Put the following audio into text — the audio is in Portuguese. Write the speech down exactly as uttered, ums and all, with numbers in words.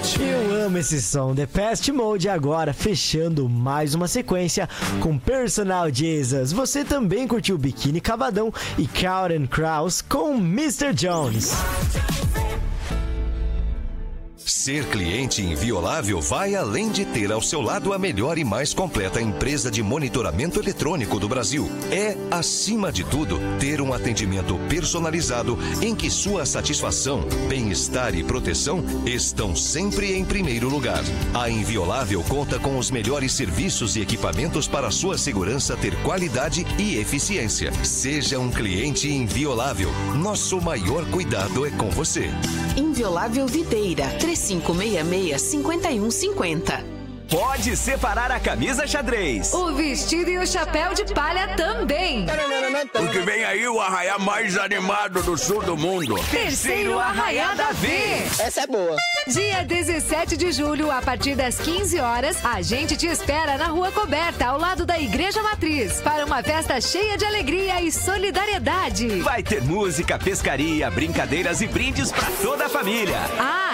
Mode. Eu amo esse som, Depeche Mode, agora fechando mais uma sequência com Personal Jesus. Você também curtiu Biquíni Cavadão e Counting Crows com mister Jones. Ser cliente inviolável vai além de ter ao seu lado a melhor e mais completa empresa de monitoramento eletrônico do Brasil. É, acima de tudo, ter um atendimento personalizado em que sua satisfação, bem-estar e proteção estão sempre em primeiro lugar. A Inviolável conta com os melhores serviços e equipamentos para sua segurança ter qualidade e eficiência. Seja um cliente inviolável. Nosso maior cuidado é com você. Inviolável Videira, três cinco seis seis, cinco um cinco zero. Pode separar a camisa xadrez. O vestido e o chapéu de palha também. Porque vem aí o arraiá mais animado do sul do mundo. Terceiro Arraiá da V. Essa é boa. Dia dezessete de julho, a partir das quinze horas, a gente te espera na Rua Coberta, ao lado da Igreja Matriz, para uma festa cheia de alegria e solidariedade. Vai ter música, pescaria, brincadeiras e brindes pra toda a família. Ah,